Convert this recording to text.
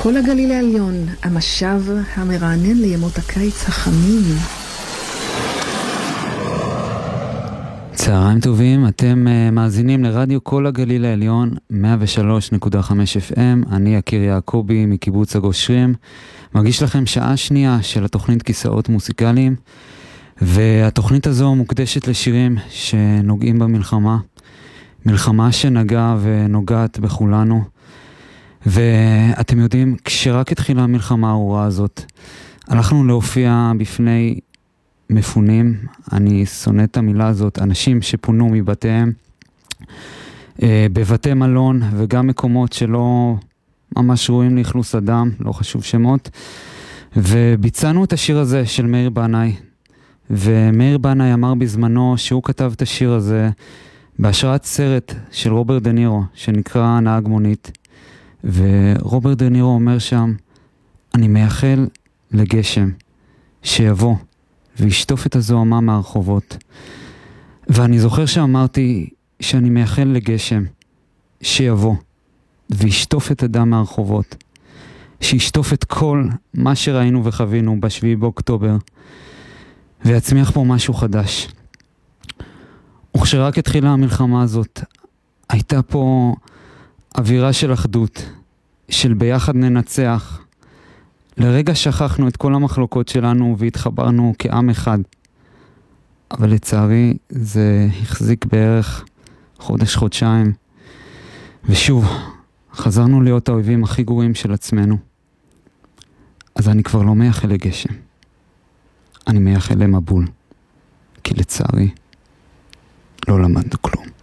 כל הגליל העליון, המשב המרענן לימות הקיץ החמים. צהריים טובים, אתם מאזינים לרדיו כל הגליל העליון 103.5 FM. אני יקיר יעקובי מקיבוץ הגושרים, מרגיש לכם שעה שנייה של התוכנית כיסאות מוסיקליים, והתוכנית הזו מוקדשת לשירים שנוגעים במלחמה, מלחמה שנגעה ונוגעת בכולנו. ואתם יודעים, כשרק התחילה המלחמה הארורה הזאת, הלכנו להופיע בפני מפונים, אני שונא את המילה הזאת, אנשים שפונו מבתיהם, בבתי מלון וגם מקומות שלא ממש רואים לאכלוס אדם, לא חשוב שמות, וביצענו את השיר הזה של מאיר בנאי, ומאיר בנאי אמר בזמנו שהוא כתב את השיר הזה בהשראת סרט של רוברט דה נירו שנקרא נהג מונית, ורוברט דה נירו אומר שם, אני מייחל לגשם שיבוא וישטוף את הזוהמה מהרחובות. ואני זוכר שאמרתי שאני מייחל לגשם שיבוא וישטוף את הדם מהרחובות, שישטוף את כל מה שראינו וחווינו ב7 באוקטובר, ויצמיח פה משהו חדש. וכשרק התחילה המלחמה הזאת, הייתה פה אווירה של אחדות, של ביחד ננצח. לרגע שכחנו את כל המחלוקות שלנו והתחברנו כעם אחד. אבל לצערי זה החזיק בערך חודש-חודשיים. ושוב, חזרנו להיות האויבים הכי גרועים של עצמנו. אז אני כבר לא מייחל לגשם. אני מייחל למבול. כי לצערי לא למדנו כלום.